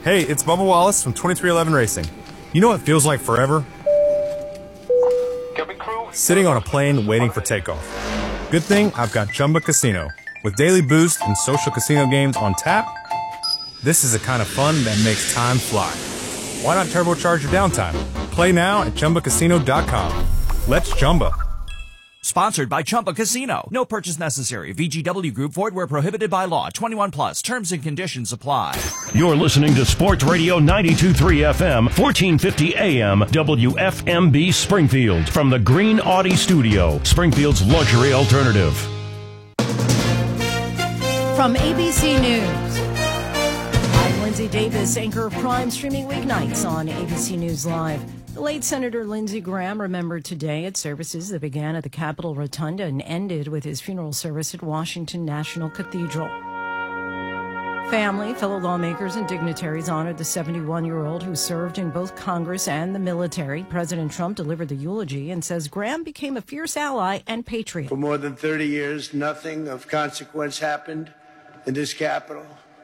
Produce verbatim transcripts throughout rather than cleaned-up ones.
Hey, it's Bubba Wallace from twenty-three eleven Racing. You know what feels like forever? Sitting on a plane waiting for takeoff. Good thing I've got Chumba Casino. With daily boost and social casino games on tap, this is the kind of fun that makes time fly. Why not turbocharge your downtime? Play now at Chumba Casino dot com. Let's Chumba. Sponsored by Chumba Casino. No purchase necessary. V G W Group. Void where prohibited by law. twenty-one plus. Terms and conditions apply. You're listening to Sports Radio ninety-two point three F M, fourteen fifty A M, W F M B Springfield. From the Green Audi Studio, Springfield's luxury alternative. From A B C News, I'm Lindsay Davis, anchor of Prime, streaming weeknights on A B C News Live. The late Senator Lindsey Graham remembered today at services that began at the Capitol Rotunda and ended with his funeral service at Washington National Cathedral. Family, fellow lawmakers, and dignitaries honored the seventy-one-year-old who served in both Congress and the military. President Trump delivered the eulogy and says Graham became a fierce ally and patriot. For more than thirty years, nothing of consequence happened in this Capitol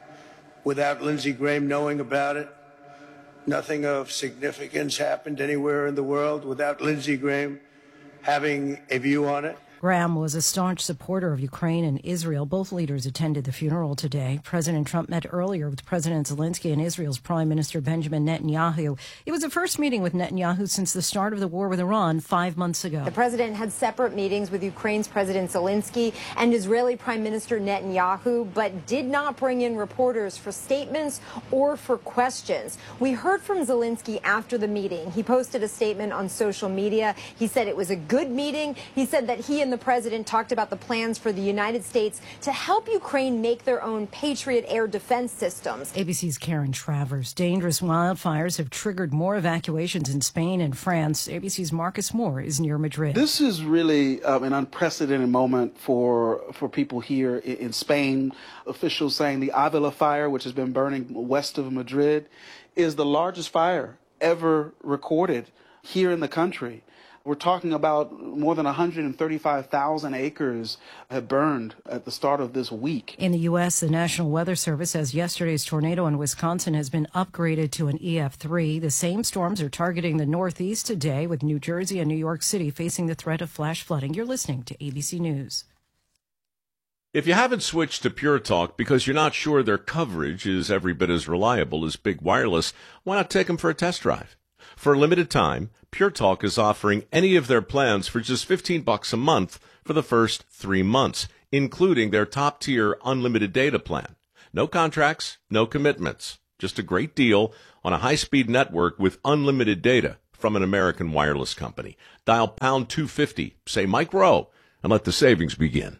without Lindsey Graham knowing about it. Nothing of significance happened anywhere in the world without Lindsey Graham having a view on it. Graham was a staunch supporter of Ukraine and Israel. Both leaders attended the funeral today. President Trump met earlier with President Zelensky and Israel's Prime Minister Benjamin Netanyahu. It was the first meeting with Netanyahu since the start of the war with Iran five months ago. The president had separate meetings with Ukraine's President Zelensky and Israeli Prime Minister Netanyahu, but did not bring in reporters for statements or for questions. We heard from Zelensky after the meeting. He posted a statement on social media. He said it was a good meeting. He said that he and the president talked about the plans for the United States to help Ukraine make their own Patriot air defense systems. A B C's Karen Travers. Dangerous wildfires have triggered more evacuations in Spain and France. A B C's Marcus Moore is near Madrid. This is really um, an unprecedented moment for for people here in, in Spain. Officials saying the Avila fire, which has been burning west of Madrid, is the largest fire ever recorded here in the country. We're talking about more than one hundred thirty-five thousand acres have burned at the start of this week. In the U S, the National Weather Service says yesterday's tornado in Wisconsin has been upgraded to an E F three. The same storms are targeting the Northeast today, with New Jersey and New York City facing the threat of flash flooding. You're listening to A B C News. If you haven't switched to Pure Talk because you're not sure their coverage is every bit as reliable as Big Wireless, why not take them for a test drive? For a limited time, Pure Talk is offering any of their plans for just fifteen bucks a month for the first three months, including their top-tier unlimited data plan. No contracts, no commitments. Just a great deal on a high-speed network with unlimited data from an American wireless company. Dial pound two fifty, say Mike Rowe, and let the savings begin.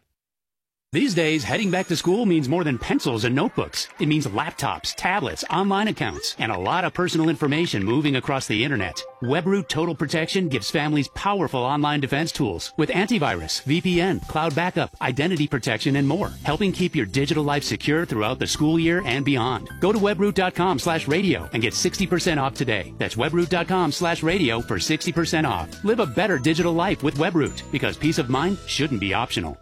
These days, heading back to school means more than pencils and notebooks. It means laptops, tablets, online accounts, and a lot of personal information moving across the internet. WebRoot Total Protection gives families powerful online defense tools with antivirus, V P N, cloud backup, identity protection, and more, helping keep your digital life secure throughout the school year and beyond. Go to webroot.com slash radio and get sixty percent off today. That's webroot.com slash radio for sixty percent off. Live a better digital life with WebRoot, because peace of mind shouldn't be optional.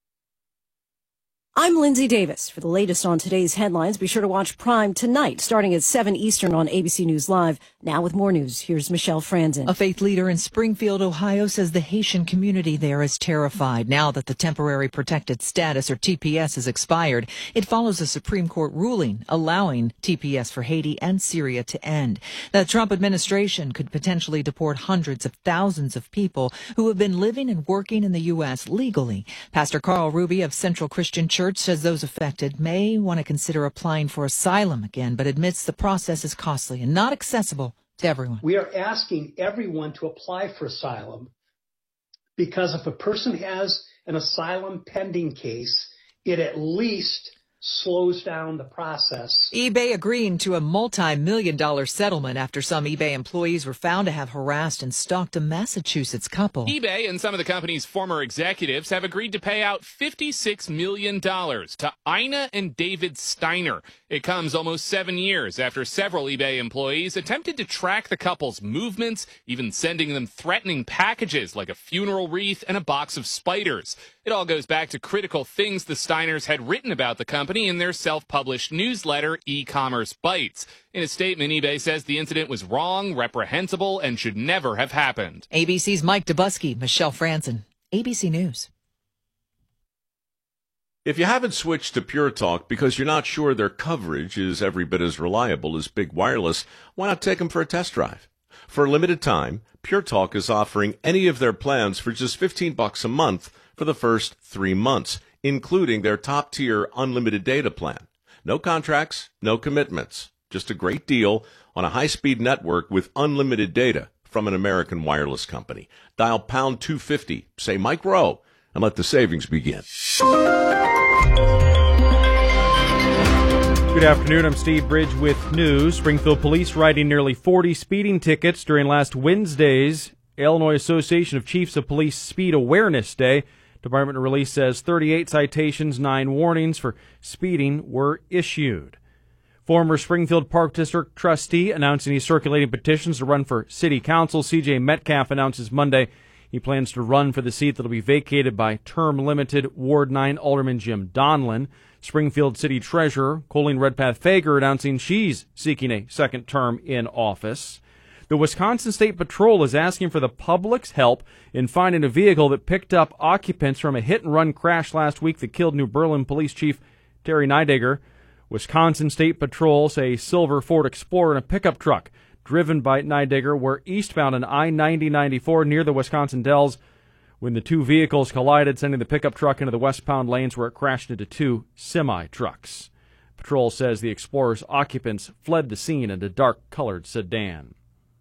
I'm Lindsay Davis. For the latest on today's headlines, be sure to watch Prime tonight, starting at seven Eastern on A B C News Live. Now with more news, here's Michelle Franzen. A faith leader in Springfield, Ohio, says the Haitian community there is terrified now that the temporary protected status, or T P S, has expired. It follows a Supreme Court ruling allowing T P S for Haiti and Syria to end. The Trump administration could potentially deport hundreds of thousands of people who have been living and working in the U S legally. Pastor Carl Ruby of Central Christian Church says those affected may want to consider applying for asylum again, but admits the process is costly and not accessible to everyone. We are asking everyone to apply for asylum because if a person has an asylum pending case, it at least slows down the process. eBay agreeing to a multi-million dollar settlement after some eBay employees were found to have harassed and stalked a Massachusetts couple. eBay and some of the company's former executives have agreed to pay out fifty-six million dollars to Ina and David Steiner. It comes almost seven years after several eBay employees attempted to track the couple's movements, even sending them threatening packages like a funeral wreath and a box of spiders. It all goes back to critical things the Steiners had written about the company company in their self-published newsletter, E-Commerce Bytes. In a statement, eBay says the incident was wrong, reprehensible, and should never have happened. A B C's Mike Dubusky, Michelle Franzen, A B C News. If you haven't switched to Pure Talk because you're not sure their coverage is every bit as reliable as Big Wireless, why not take them for a test drive? For a limited time, Pure Talk is offering any of their plans for just fifteen bucks a month for the first three months, including their top-tier unlimited data plan. No contracts, no commitments. Just a great deal on a high-speed network with unlimited data from an American wireless company. Dial pound two fifty, say Mike Rowe, and let the savings begin. Good afternoon. I'm Steve Bridge with news. Springfield police writing nearly forty speeding tickets during last Wednesday's Illinois Association of Chiefs of Police Speed Awareness Day. Department release says thirty-eight citations, nine warnings for speeding were issued. Former Springfield Park District trustee announcing he's circulating petitions to run for city council. C J Metcalf announces Monday he plans to run for the seat that will be vacated by term-limited Ward nine Alderman Jim Donlin. Springfield City Treasurer Colleen Redpath Fager announcing she's seeking a second term in office. The Wisconsin State Patrol is asking for the public's help in finding a vehicle that picked up occupants from a hit-and-run crash last week that killed New Berlin Police Chief Terry Nidegger. Wisconsin State Patrol say a silver Ford Explorer and a pickup truck driven by Nidegger were eastbound on I ninety ninety-four near the Wisconsin Dells when the two vehicles collided, sending the pickup truck into the westbound lanes where it crashed into two semi-trucks. Patrol says the Explorer's occupants fled the scene in a dark-colored sedan.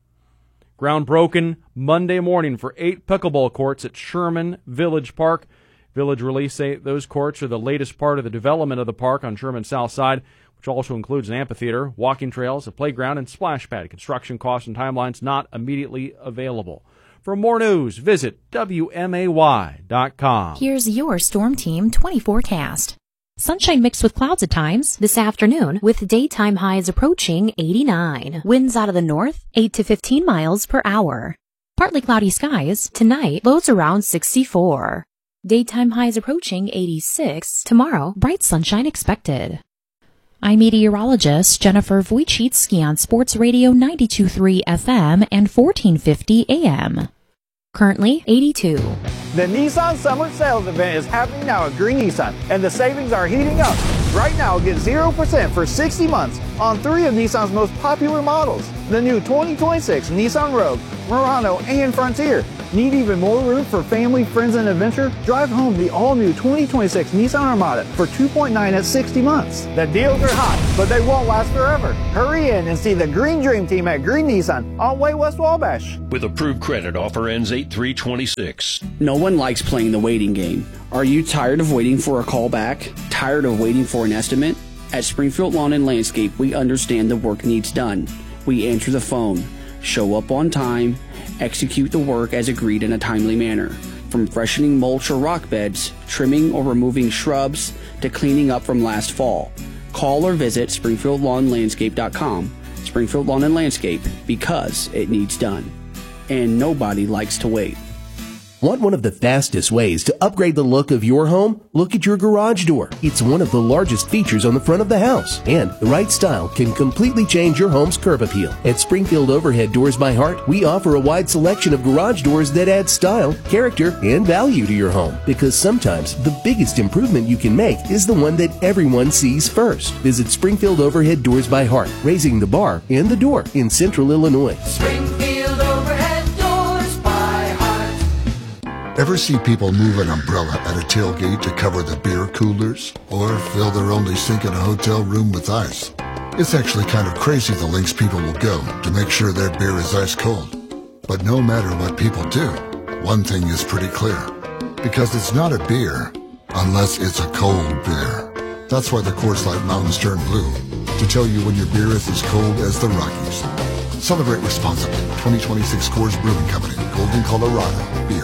Ground broken Monday morning for eight pickleball courts at Sherman Village Park. Village release say those courts are the latest part of the development of the park on Sherman's south side, which also includes an amphitheater, walking trails, a playground, and splash pad. Construction costs and timelines not immediately available. For more news, visit W M A Y dot com. Here's your Storm Team twenty forecast. Sunshine mixed with clouds at times this afternoon with daytime highs approaching eighty-nine. Winds out of the north, eight to fifteen miles per hour. Partly cloudy skies. Tonight, lows around sixty-four. Daytime highs approaching eighty-six. Tomorrow, bright sunshine expected. I'm meteorologist Jennifer Wojcicki on Sports Radio ninety-two point three F M and fourteen fifty A M. Currently eighty-two. The Nissan Summer Sales Event is happening now at Green Nissan, and the savings are heating up. Right now, get zero percent for sixty months on three of Nissan's most popular models. The new twenty twenty-six Nissan Rogue, Murano, and Frontier. Need even more room for family, friends, and adventure? Drive home the all-new twenty twenty-six Nissan Armada for two point nine at sixty months. The deals are hot, but they won't last forever. Hurry in and see the Green Dream Team at Green Nissan on Way West Wabash. With approved credit, offer ends eight three twenty-six. No one likes playing the waiting game. Are you tired of waiting for a call back? Tired of waiting for an estimate? At Springfield Lawn and Landscape, we understand the work needs done. We answer the phone, show up on time, execute the work as agreed in a timely manner. From freshening mulch or rock beds, trimming or removing shrubs, to cleaning up from last fall. Call or visit Springfield Lawn Landscape dot com. Springfield Lawn and Landscape, because it needs done. And nobody likes to wait. Want one of the fastest ways to upgrade the look of your home? Look at your garage door. It's one of the largest features on the front of the house, and the right style can completely change your home's curb appeal. At Springfield Overhead Doors by Heart, we offer a wide selection of garage doors that add style, character, and value to your home, because sometimes the biggest improvement you can make is the one that everyone sees first. Visit Springfield Overhead Doors by Heart, raising the bar and the door in Central Illinois. Springfield Overhead Doors by Heart. Ever see people move an umbrella at a tailgate to cover the beer coolers? Or fill their only sink in a hotel room with ice? It's actually kind of crazy the lengths people will go to make sure their beer is ice cold. But no matter what people do, one thing is pretty clear. Because it's not a beer unless it's a cold beer. That's why the Coors Light Mountains turn blue, to tell you when your beer is as cold as the Rockies. Celebrate responsibly. twenty twenty-six Coors Brewing Company, Golden, Colorado. Beer.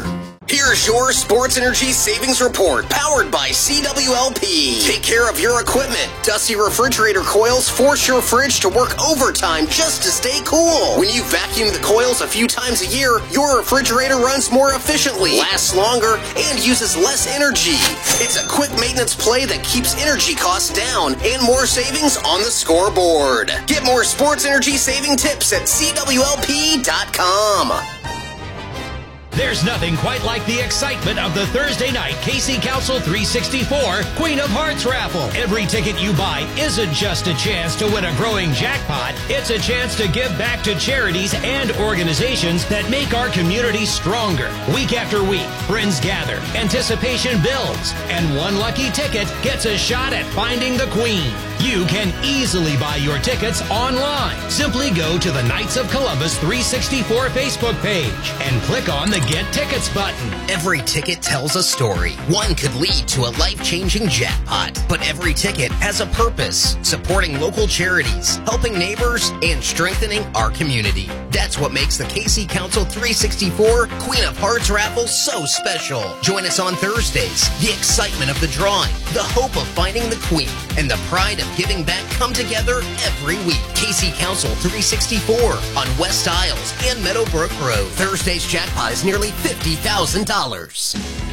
Here's your Sports Energy Savings Report, powered by C W L P. Take care of your equipment. Dusty refrigerator coils force your fridge to work overtime just to stay cool. When you vacuum the coils a few times a year, your refrigerator runs more efficiently, lasts longer, and uses less energy. It's a quick maintenance play that keeps energy costs down and more savings on the scoreboard. Get more sports energy saving tips at C W L P dot com. There's nothing quite like the excitement of the Thursday night K C Council three sixty-four Queen of Hearts raffle. Every ticket you buy isn't just a chance to win a growing jackpot. It's a chance to give back to charities and organizations that make our community stronger. Week after week, friends gather, anticipation builds, and one lucky ticket gets a shot at finding the Queen. You can easily buy your tickets online. Simply go to the Knights of Columbus three sixty-four Facebook page and click on the Get Tickets button. Every ticket tells a story. One could lead to a life-changing jackpot, but every ticket has a purpose, supporting local charities, helping neighbors, and strengthening our community. That's what makes the K C Council three sixty-four Queen of Hearts raffle so special. Join us on Thursdays. The excitement of the drawing, the hope of finding the Queen, and the pride of giving back come together every week. K C Council three sixty-four on West Isles and Meadowbrook Road. Thursday's jackpot is nearly fifty thousand dollars.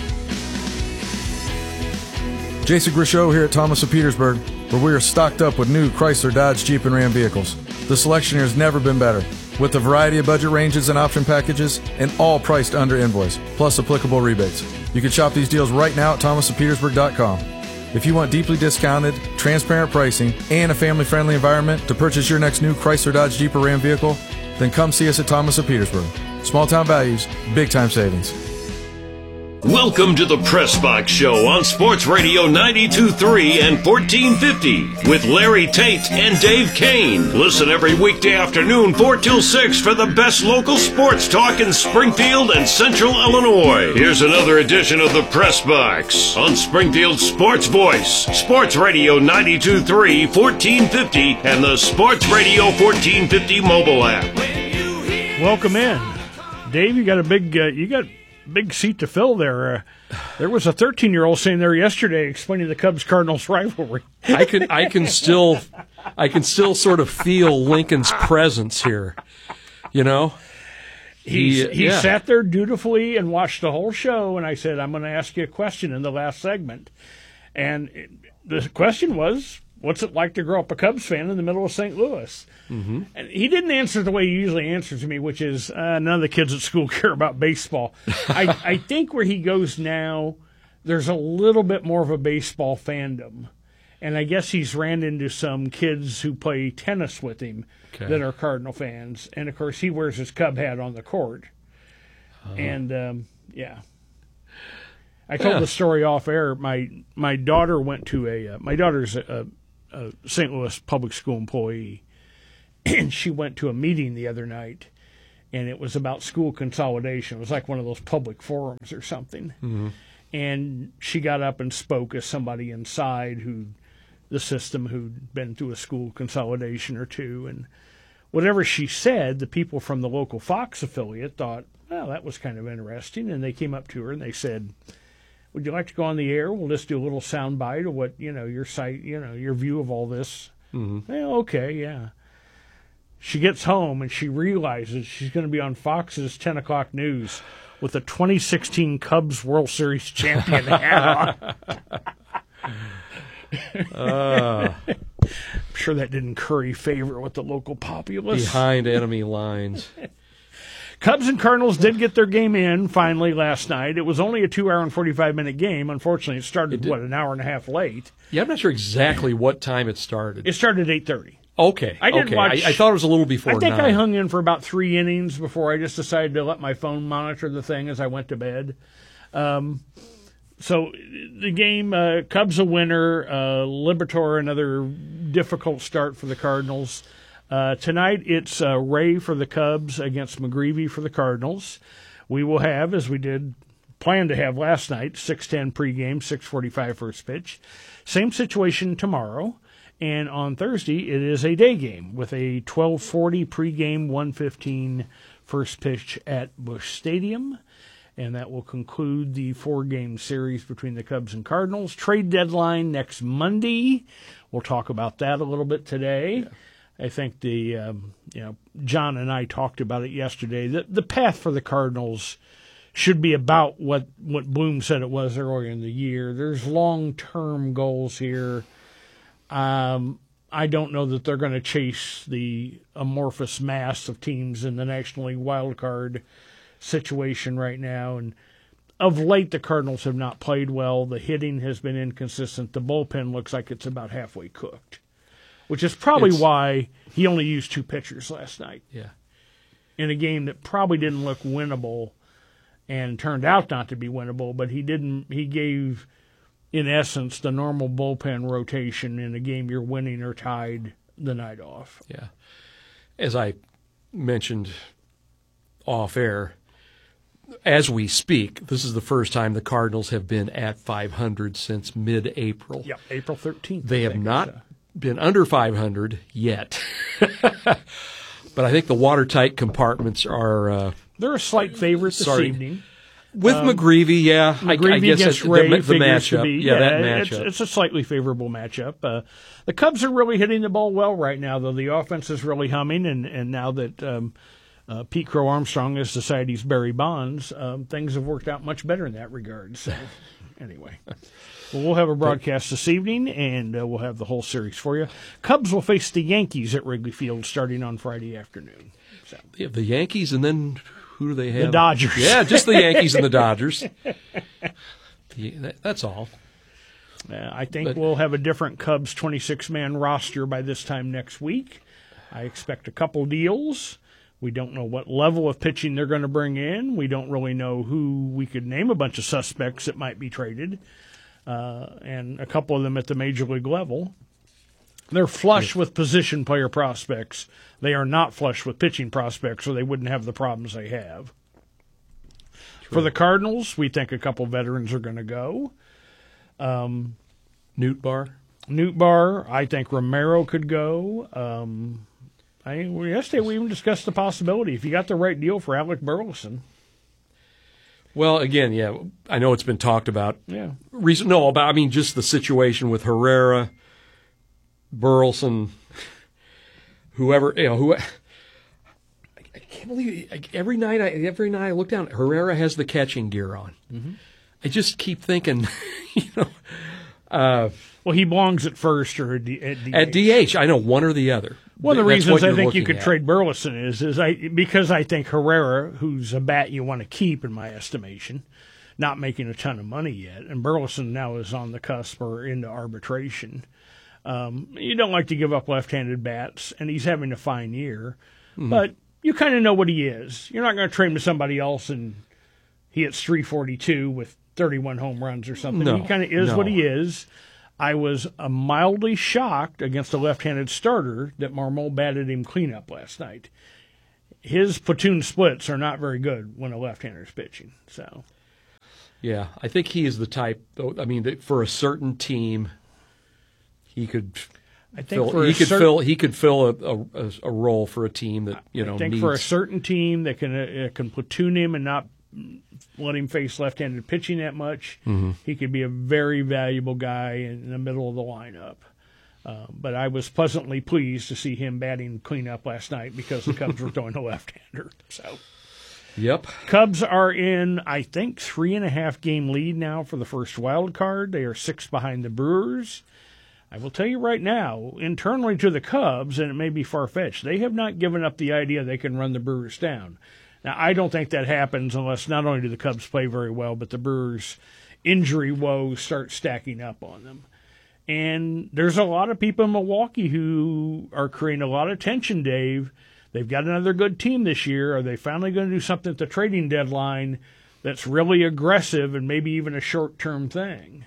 Jason Grishow here at Thomas of Petersburg, where we are stocked up with new Chrysler, Dodge, Jeep, and Ram vehicles. The selection here has never been better, with a variety of budget ranges and option packages, and all priced under invoice, plus applicable rebates. You can shop these deals right now at thomas of petersburg dot com. If you want deeply discounted, transparent pricing, and a family-friendly environment to purchase your next new Chrysler, Dodge, Jeep, or Ram vehicle, then come see us at Thomas of Petersburg. Small-town values, big-time savings. Welcome to the Press Box Show on Sports Radio ninety-two point three and fourteen fifty with Larry Tate and Dave Kane. Listen every weekday afternoon, four till six, for the best local sports talk in Springfield and Central Illinois. Here's another edition of the Press Box on Springfield's Sports Voice, Sports Radio ninety-two point three, fourteen fifty, and the Sports Radio fourteen fifty mobile app. Welcome in. Dave, you got a big, uh, you got big seat to fill there. Uh, there was a thirteen-year-old sitting there yesterday explaining the Cubs-Cardinals rivalry. I can, I can still, I can still sort of feel Lincoln's presence here. You know, he he yeah. sat there dutifully and watched the whole show. And I said, "I'm going to ask you a question in the last segment." And it, the question was, "What's it like to grow up a Cubs fan in the middle of Saint Louis?" Mm-hmm. And he didn't answer the way he usually answers to me, which is uh, none of the kids at school care about baseball. I, I think where he goes now, there's a little bit more of a baseball fandom. And I guess he's ran into some kids who play tennis with him okay. that are Cardinal fans. And, of course, he wears his Cub hat on the court. Uh-huh. And, um, yeah. I told yeah. the story off air. My my daughter went to a uh, – my daughter's a, a, a Saint Louis public school employee. And she went to a meeting the other night, and it was about school consolidation. It was like one of those public forums or something. Mm-hmm. And she got up and spoke as somebody inside who, the system who'd been through a school consolidation or two. And whatever she said, the people from the local Fox affiliate thought, well, that was kind of interesting. And they came up to her and they said, "Would you like to go on the air? We'll just do a little sound bite of what, you know, your site, you know, your view of all this." Mm-hmm. Well, okay, yeah. She gets home and she realizes she's going to be on Fox's ten o'clock news with a twenty sixteen Cubs World Series champion hat on. uh, I'm sure that didn't curry favor with the local populace. Behind enemy lines. Cubs and Cardinals did get their game in finally last night. It was only a two hour and forty-five minute game. Unfortunately, it started, it what, an hour and a half late. Yeah, I'm not sure exactly what time it started. It started at eight thirty. Okay. I didn't okay. watch. I, I thought it was a little before I think nine. I hung in for about three innings before I just decided to let my phone monitor the thing as I went to bed. Um, so the game, uh, Cubs a winner, uh, Liberatore another difficult start for the Cardinals. Uh, tonight it's uh, Ray for the Cubs against McGreevy for the Cardinals. We will have, as we did plan to have last night, six ten pregame, six forty-five first pitch. Same situation tomorrow. And on Thursday, it is a day game with a twelve forty pregame, one fifteen first pitch at Busch Stadium. And that will conclude the four-game series between the Cubs and Cardinals. Trade deadline next Monday. We'll talk about that a little bit today. Yeah. I think the um, you know John and I talked about it yesterday. The the path for the Cardinals should be about what what Bloom said it was earlier in the year. There's long-term goals here. Um, I don't know that they're going to chase the amorphous mass of teams in the National League wild card situation right now. And of late, the Cardinals have not played well. The hitting has been inconsistent. The bullpen looks like it's about halfway cooked, which is probably it's, why he only used two pitchers last night. Yeah, in a game that probably didn't look winnable and turned out not to be winnable, but he didn't. He gave, in essence, the normal bullpen rotation in a game you're winning or tied the night off. Yeah, as I mentioned off air, as we speak, this is the first time the Cardinals have been at five hundred since mid-April. Yep, April thirteenth. They have not so. been under five hundred yet. But I think the watertight compartments are... Uh, They're a slight favorite this sorry. evening. With um, McGreevy, yeah. McGreevy I, I guess against the, Ray the, the matchup. Be, yeah, yeah, that it's, matchup. It's a slightly favorable matchup. Uh, the Cubs are really hitting the ball well right now, though. The offense is really humming, and, and now that... Um, Uh, Pete Crow Armstrong has decided he's Barry Bonds. Um, things have worked out much better in that regard. So, anyway, well, we'll have a broadcast this evening, and uh, we'll have the whole series for you. Cubs will face the Yankees at Wrigley Field starting on Friday afternoon. So. They have the Yankees, and then who do they have? The Dodgers. Yeah, just the Yankees and the Dodgers. Yeah, that's all. Uh, I think but, we'll have a different Cubs twenty-six man roster by this time next week. I expect a couple deals. We don't know what level of pitching they're going to bring in. We don't really know who. We could name a bunch of suspects that might be traded, uh, and a couple of them at the major league level. They're flush with position player prospects. They are not flush with pitching prospects, or they wouldn't have the problems they have. True. For the Cardinals, we think a couple veterans are going to go. Um, Newt Bar? Newt Bar. I think Romero could go. Um I yesterday we even discussed the possibility if you got the right deal for Alec Burleson. Well, again, yeah, I know it's been talked about. Yeah. Reason, no, about I mean just the situation with Herrera, Burleson, whoever you know who. I can't believe it. every night. I every night I look down. Herrera has the catching gear on. Mm-hmm. I just keep thinking, you know. Uh, well, he belongs at first or at D H. At D H, I know one or the other. One of the That's reasons I think you could at. trade Burleson is is I because I think Herrera, who's a bat you want to keep in my estimation, not making a ton of money yet, and Burleson now is on the cusp or into arbitration. Um, you don't like to give up left-handed bats, and he's having a fine year, mm-hmm. but you kind of know what he is. You're not going to trade him to somebody else and he hits three forty-two with thirty-one home runs or something. No, he kind of is no. what he is. I was uh, mildly shocked against a left-handed starter that Marmol batted him cleanup last night. His platoon splits are not very good when a left-hander is pitching. So, yeah, I think he is the type. I mean, for a certain team, he could. I think fill, for he a could certain, fill. He could fill a, a, a role for a team that you know. I think needs. for a certain team that can uh, can platoon him and not let him face left-handed pitching that much, mm-hmm. he could be a very valuable guy in the middle of the lineup. Uh, but I was pleasantly pleased to see him batting cleanup last night because the Cubs were throwing a left-hander. So, yep, Cubs are in, I think, three and a half game lead now for the first wild card. They are six behind the Brewers. I will tell you right now, internally to the Cubs, and it may be far-fetched, they have not given up the idea they can run the Brewers down. Now, I don't think that happens unless not only do the Cubs play very well, but the Brewers' injury woes start stacking up on them. And there's a lot of people in Milwaukee who are creating a lot of tension, Dave. They've got another good team this year. Are they finally going to do something at the trading deadline that's really aggressive and maybe even a short-term thing?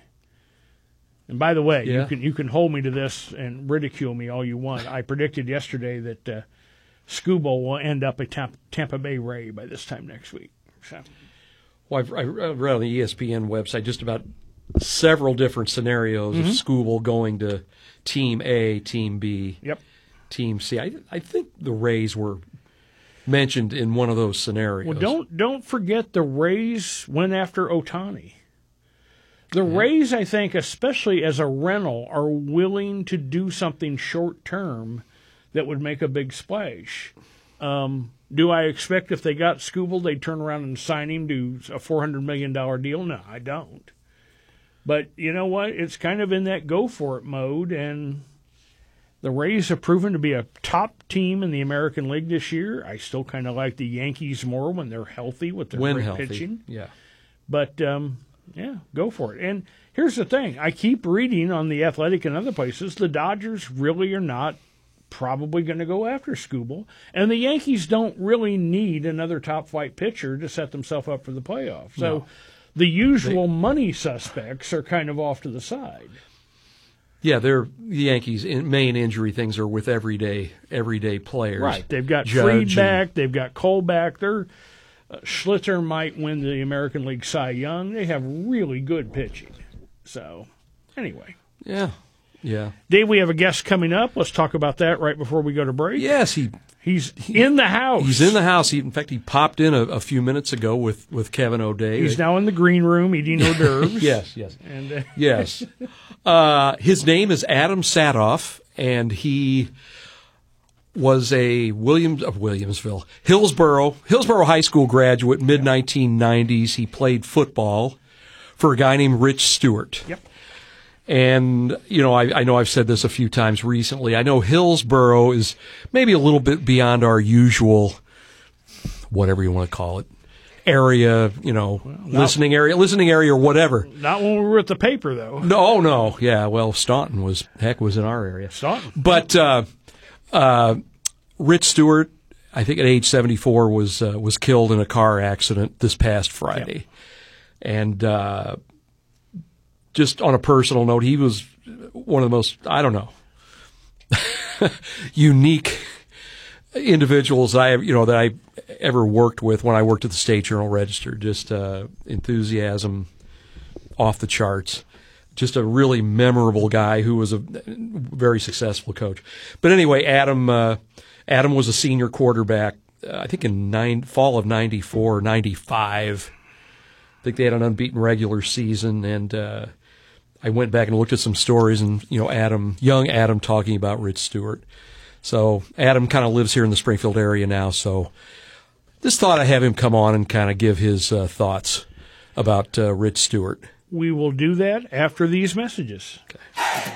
And by the way, yeah. you can you can hold me to this and ridicule me all you want. I predicted yesterday that uh, Skubal will end up a Tampa, Tampa Bay Ray by this time next week. So. Well, I've, I read on the E S P N website just about several different scenarios mm-hmm. of Skubal going to Team A, Team B, yep. Team C. I, I think the Rays were mentioned in one of those scenarios. Well, don't don't forget the Rays went after Ohtani. The yeah. Rays, I think, especially as a rental, are willing to do something short term that would make a big splash. Um, do I expect if they got Skubal, they'd turn around and sign him to a four hundred million dollars deal? No, I don't. But you know what? It's kind of in that go-for-it mode, and the Rays have proven to be a top team in the American League this year. I still kind of like the Yankees more when they're healthy with their when great healthy. pitching. Yeah. But, um, yeah, go for it. And here's the thing. I keep reading on The Athletic and other places, the Dodgers really are not probably going to go after Skubal. And the Yankees don't really need another top-flight pitcher to set themselves up for the playoffs. So No. the usual They- money suspects are kind of off to the side. Yeah, they're the Yankees' in, main injury things are with everyday everyday players. Right. They've got Judge Fried and- back. They've got Cole back. They're, uh, Schlitzer might win the American League Cy Young. They have really good pitching. So, anyway. Yeah. Yeah. Dave, we have a guest coming up. Let's talk about that right before we go to break. Yes, he he's in the house. He's in the house. He, in fact, he popped in a, a few minutes ago with, with Kevin O'Day. He's now in the green room eating hors d'oeuvres. yes, yes, and, uh, yes. Uh, his name is Adam Sadoff, and he was a Williams of Williamsville, Hillsboro, Hillsboro High School graduate, mid nineteen nineties. He played football for a guy named Rich Stewart. Yep. And, you know, I, I know I've said this a few times recently. I know Hillsboro is maybe a little bit beyond our usual, whatever you want to call it, area, you know, well, listening area, listening area or whatever. Not when we were at the paper, though. No, no. Yeah, well, Staunton was, heck, was in our area. Staunton. But uh, uh, Rich Stewart, I think at age seventy-four, was uh, was killed in a car accident this past Friday. Yep. And uh, just on a personal note, he was one of the most, I don't know, unique individuals I, you know, that I ever worked with when I worked at the State Journal Register. Just uh, enthusiasm off the charts. Just a really memorable guy who was a very successful coach. But anyway, Adam uh, Adam was a senior quarterback, uh, I think in nine, fall of ninety-four, ninety-five. I think they had an unbeaten regular season, and uh, I went back and looked at some stories, and you know, Adam, young Adam, talking about Rich Stewart. So Adam kind of lives here in the Springfield area now. So just thought I'd have him come on and kind of give his uh, thoughts about uh, Rich Stewart. We will do that after these messages. Okay.